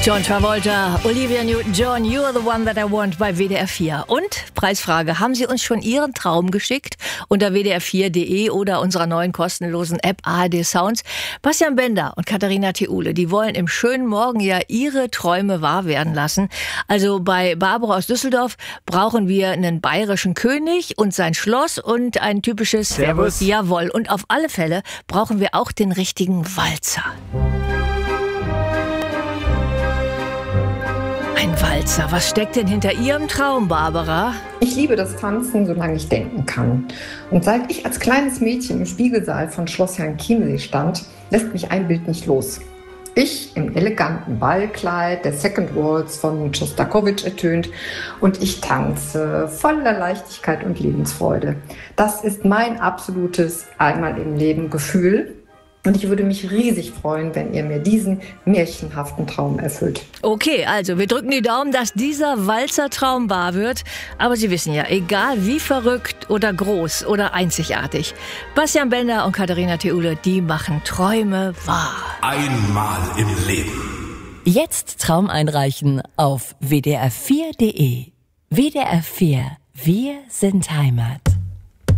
John Travolta, Olivia Newton-John, You're the One That I Want bei WDR 4. Und Preisfrage, haben Sie uns schon Ihren Traum geschickt? Unter wdr4.de oder unserer neuen kostenlosen App ARD Sounds. Bastian Bender und Katharina Theule, die wollen im schönen Morgenjahr ihre Träume wahr werden lassen. Also bei Barbara aus Düsseldorf brauchen wir einen bayerischen König und sein Schloss und ein typisches Servus. Jawohl. Und auf alle Fälle brauchen wir auch den richtigen Walzer. Ein Walzer. Was steckt denn hinter Ihrem Traum, Barbara? Ich liebe das Tanzen, solange ich denken kann. Und seit ich als kleines Mädchen im Spiegelsaal von Schloss Herrenchiemsee stand, lässt mich ein Bild nicht los. Ich im eleganten Ballkleid, der Second Waltz von Schostakowitsch ertönt und ich tanze voller Leichtigkeit und Lebensfreude. Das ist mein absolutes Einmal im Leben Gefühl. Und ich würde mich riesig freuen, wenn ihr mir diesen märchenhaften Traum erfüllt. Okay, also wir drücken die Daumen, dass dieser Walzertraum wahr wird. Aber Sie wissen ja, egal wie verrückt oder groß oder einzigartig, Bastian Bender und Katharina Theule, die machen Träume wahr. Einmal im Leben. Jetzt Traum einreichen auf wdr4.de. WDR 4, wir sind Heimat.